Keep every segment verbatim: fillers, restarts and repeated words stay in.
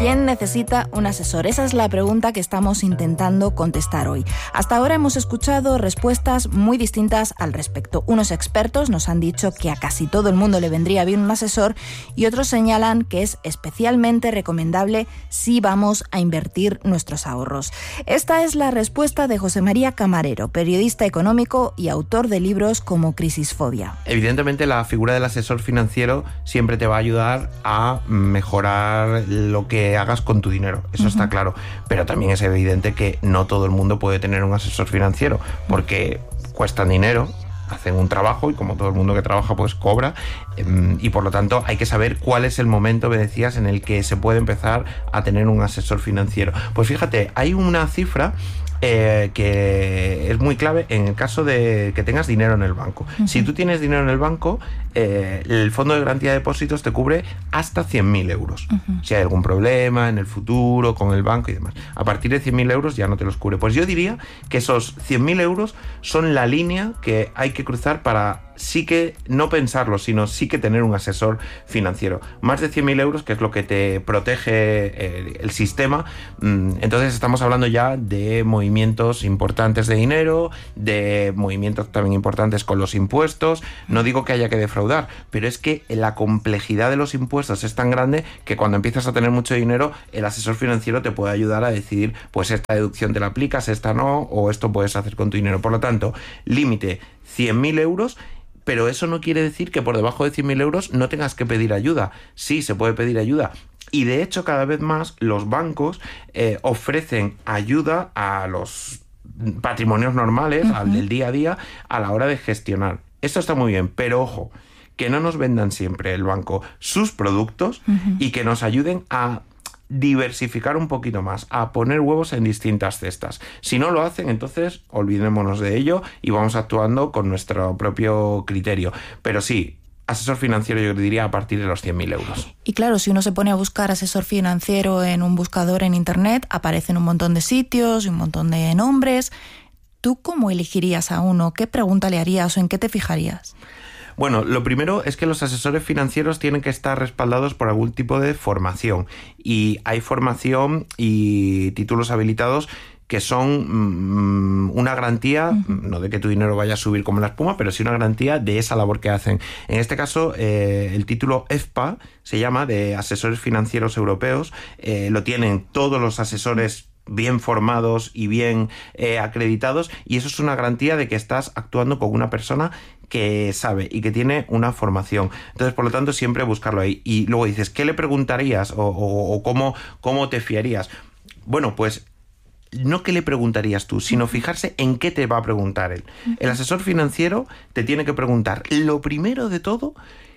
¿Quién necesita un asesor? Esa es la pregunta que estamos intentando contestar hoy. Hasta ahora hemos escuchado respuestas muy distintas al respecto. Unos expertos nos han dicho que a casi todo el mundo le vendría bien un asesor y otros señalan que es especialmente recomendable si vamos a invertir nuestros ahorros. Esta es la respuesta de José María Camarero, periodista económico y autor de libros como Crisisfobia. Evidentemente, la figura del asesor financiero siempre te va a ayudar a mejorar lo que hagas con tu dinero, eso uh-huh. está claro, pero también es evidente que no todo el mundo puede tener un asesor financiero, porque cuestan dinero, hacen un trabajo y como todo el mundo que trabaja pues cobra, eh, y por lo tanto hay que saber cuál es el momento, me decías, en el que se puede empezar a tener un asesor financiero. Pues fíjate, hay una cifra Eh, que es muy clave en el caso de que tengas dinero en el banco. Uh-huh. Si tú tienes dinero en el banco, eh, el Fondo de Garantía de Depósitos te cubre hasta cien mil euros. Uh-huh. Si hay algún problema en el futuro con el banco y demás. A partir de cien mil euros ya no te los cubre. Pues yo diría que esos cien mil euros son la línea que hay que cruzar para sí que no pensarlo, sino sí que tener un asesor financiero. Más de cien mil euros, que es lo que te protege eh, el sistema. Entonces estamos hablando ya de movimientos importantes de dinero, de movimientos también importantes con los impuestos. No digo que haya que defraudar, pero es que la complejidad de los impuestos es tan grande que cuando empiezas a tener mucho dinero, el asesor financiero te puede ayudar a decidir, pues esta deducción te la aplicas, esta no, o esto puedes hacer con tu dinero. Por lo tanto, límite cien mil euros. Pero eso no quiere decir que por debajo de cien mil euros no tengas que pedir ayuda. Sí, se puede pedir ayuda. Y de hecho, cada vez más los bancos eh, ofrecen ayuda a los patrimonios normales, uh-huh. al del día a día, a la hora de gestionar. Esto está muy bien, pero ojo, que no nos vendan siempre el banco sus productos uh-huh. y que nos ayuden a diversificar un poquito más, a poner huevos en distintas cestas. Si no lo hacen, entonces olvidémonos de ello y vamos actuando con nuestro propio criterio. Pero sí, asesor financiero yo diría a partir de los cien mil euros. Y claro, si uno se pone a buscar asesor financiero en un buscador en internet, aparecen un montón de sitios y un montón de nombres. ¿Tú cómo elegirías a uno? ¿Qué pregunta le harías o en qué te fijarías? Bueno, lo primero es que los asesores financieros tienen que estar respaldados por algún tipo de formación. Y hay formación y títulos habilitados que son mmm, una garantía, uh-huh. no de que tu dinero vaya a subir como la espuma, pero sí una garantía de esa labor que hacen. En este caso, eh, el título E F P A se llama, de Asesores Financieros Europeos. Eh, lo tienen todos los asesores bien formados y bien eh, acreditados, y eso es una garantía de que estás actuando con una persona que sabe y que tiene una formación. Entonces, por lo tanto, siempre buscarlo ahí. Y luego dices, ¿qué le preguntarías? O, o, o cómo, cómo te fiarías. Bueno, pues no qué le preguntarías tú, sino fijarse en qué te va a preguntar él. El asesor financiero te tiene que preguntar, lo primero de todo,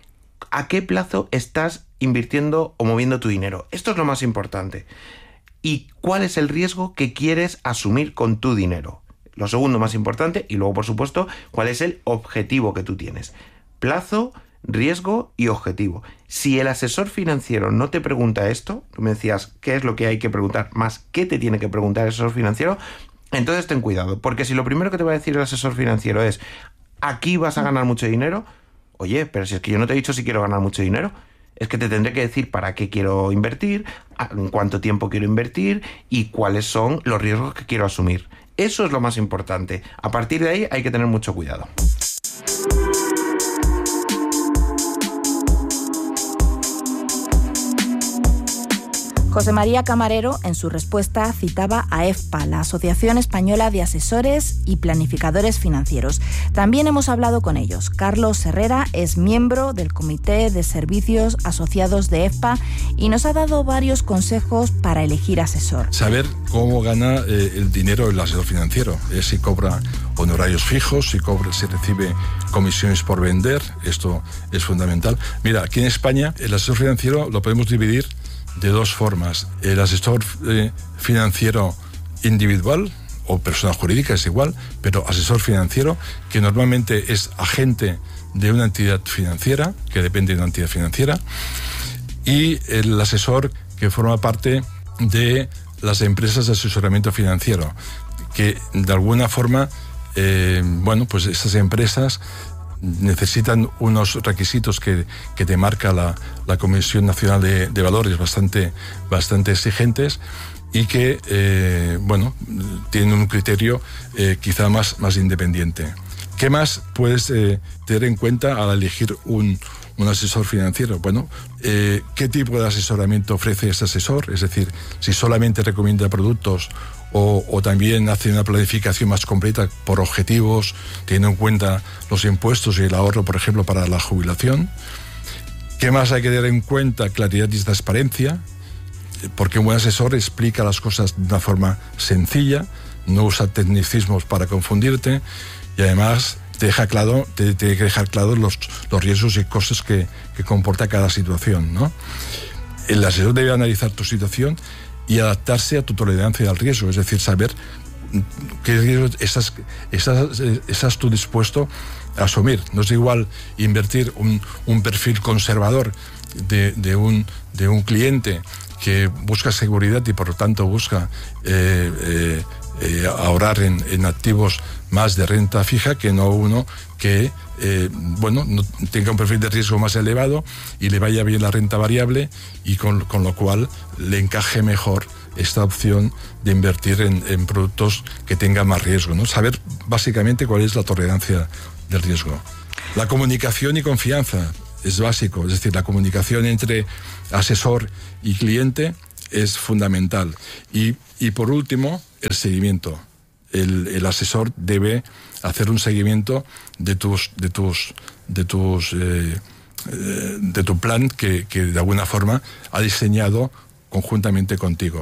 ¿a qué plazo estás invirtiendo o moviendo tu dinero? Esto es lo más importante. ¿Y cuál es el riesgo que quieres asumir con tu dinero? Lo segundo más importante, y luego, por supuesto, cuál es el objetivo que tú tienes. Plazo, riesgo y objetivo. Si el asesor financiero no te pregunta esto, tú me decías qué es lo que hay que preguntar, más qué te tiene que preguntar el asesor financiero, entonces ten cuidado, porque si lo primero que te va a decir el asesor financiero es aquí vas a ganar mucho dinero, oye, pero si es que yo no te he dicho si quiero ganar mucho dinero, es que te tendré que decir para qué quiero invertir, en cuánto tiempo quiero invertir y cuáles son los riesgos que quiero asumir. Eso es lo más importante. A partir de ahí hay que tener mucho cuidado. José María Camarero, en su respuesta, citaba a E F P A, la Asociación Española de Asesores y Planificadores Financieros. También hemos hablado con ellos. Carlos Herrera es miembro del Comité de Servicios Asociados de E F P A y nos ha dado varios consejos para elegir asesor. Saber cómo gana eh, el dinero el asesor financiero. Es si cobra honorarios fijos, si, cobra, si recibe comisiones por vender. Esto es fundamental. Mira, aquí en España el asesor financiero lo podemos dividir de dos formas. El asesor eh, financiero individual o persona jurídica es igual, pero asesor financiero que normalmente es agente de una entidad financiera, que depende de una entidad financiera, y el asesor que forma parte de las empresas de asesoramiento financiero, que de alguna forma, eh, bueno, pues estas empresas necesitan unos requisitos que, que te marca la, la Comisión Nacional de, de Valores bastante, bastante exigentes y que, eh, bueno, tienen un criterio eh, quizá más, más independiente. ¿Qué más puedes eh, tener en cuenta al elegir un, un asesor financiero? Bueno, eh, ¿qué tipo de asesoramiento ofrece ese asesor? Es decir, si solamente recomienda productos o, o también hace una planificación más completa por objetivos, teniendo en cuenta los impuestos y el ahorro, por ejemplo, para la jubilación. ¿Qué más hay que tener en cuenta? Claridad y transparencia, porque un buen asesor explica las cosas de una forma sencilla, no usa tecnicismos para confundirte y además te deja claro, te, te tiene que dejar claros los, los riesgos y costes que, que comporta cada situación, ¿no? El asesor debe analizar tu situación y adaptarse a tu tolerancia al riesgo, es decir, saber qué riesgos estás, estás, estás tú dispuesto a asumir. No es igual invertir un, un perfil conservador de, de, un, de un cliente que busca seguridad y por lo tanto busca eh, eh, eh, ahorrar en, en activos más de renta fija, que no uno que eh, bueno, no, tenga un perfil de riesgo más elevado y le vaya bien la renta variable y con, con lo cual le encaje mejor esta opción de invertir en, en productos que tengan más riesgo, ¿no? Saber básicamente cuál es la tolerancia del riesgo. La comunicación y confianza es básico, es decir, la comunicación entre asesor y cliente es fundamental. Y, y por último, el seguimiento. El, el asesor debe hacer un seguimiento de tus, de tus, de tus, eh, eh, de tu plan que, que de alguna forma ha diseñado conjuntamente contigo.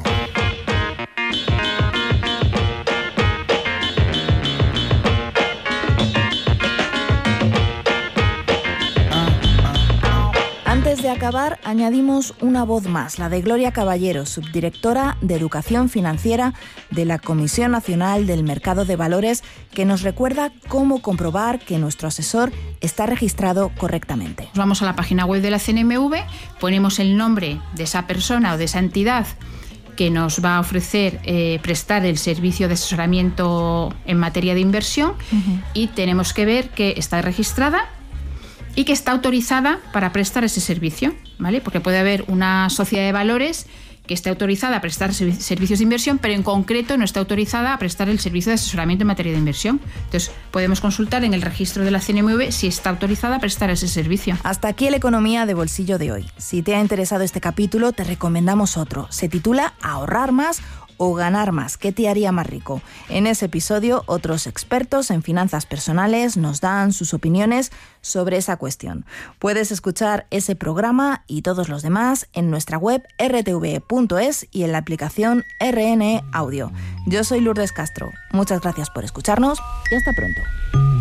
Antes de acabar, añadimos una voz más, la de Gloria Caballero, subdirectora de Educación Financiera de la Comisión Nacional del Mercado de Valores, que nos recuerda cómo comprobar que nuestro asesor está registrado correctamente. Vamos a la página web de la C N M V, ponemos el nombre de esa persona o de esa entidad que nos va a ofrecer eh, prestar el servicio de asesoramiento en materia de inversión, uh-huh. y tenemos que ver que está registrada y que está autorizada para prestar ese servicio, ¿vale? Porque puede haber una sociedad de valores que esté autorizada a prestar servicios de inversión, pero en concreto no está autorizada a prestar el servicio de asesoramiento en materia de inversión. Entonces, podemos consultar en el registro de la C N M V si está autorizada a prestar ese servicio. Hasta aquí el Economía de Bolsillo de hoy. Si te ha interesado este capítulo, te recomendamos otro. Se titula Ahorrar más o ganar más, ¿qué te haría más rico? En ese episodio, otros expertos en finanzas personales nos dan sus opiniones sobre esa cuestión. Puedes escuchar ese programa y todos los demás en nuestra web erre te ve punto es y en la aplicación R N E Audio. Yo soy Lourdes Castro. Muchas gracias por escucharnos y hasta pronto.